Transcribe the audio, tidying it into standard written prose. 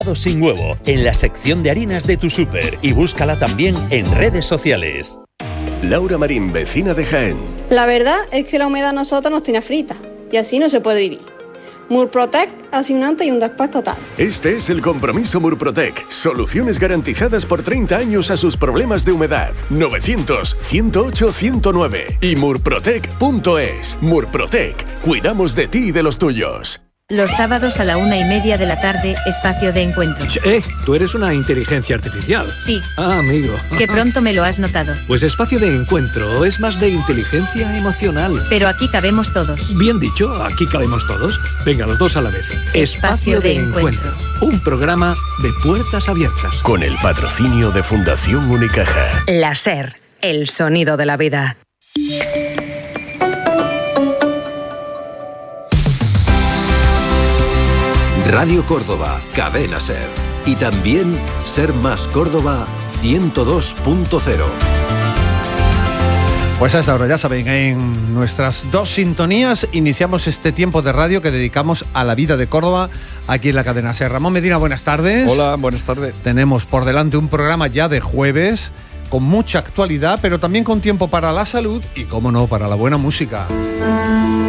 sin huevo en la sección de harinas de tu súper y búscala también en redes sociales. Laura Marín, vecina de Jaén. La verdad es que la humedad a nosotros nos tiene frita y así no se puede vivir. Murprotec hace un antes y un después total. Este es el compromiso Murprotec. Soluciones garantizadas por 30 años a sus problemas de humedad. 900-108-109 y murprotec.es. Murprotec. Cuidamos de ti y de los tuyos. Los sábados a la 1:30 de la tarde, espacio de encuentro. Tú eres una inteligencia artificial. Sí. Ah, amigo. Que pronto me lo has notado. Pues espacio de encuentro es más de inteligencia emocional. Pero aquí cabemos todos. Bien dicho, aquí cabemos todos. Venga, los dos a la vez. Espacio de encuentro. Un programa de puertas abiertas. Con el patrocinio de Fundación Unicaja. La SER, el sonido de la vida. Radio Córdoba, Cadena SER. Y también Ser Más Córdoba 102.0. Pues a esta hora, ya saben, en nuestras dos sintonías iniciamos este tiempo de radio que dedicamos a la vida de Córdoba aquí en la cadena SER. Ramón Medina, buenas tardes. Hola, buenas tardes. Tenemos por delante un programa ya de jueves con mucha actualidad, pero también con tiempo para la salud y, cómo no, para la buena música.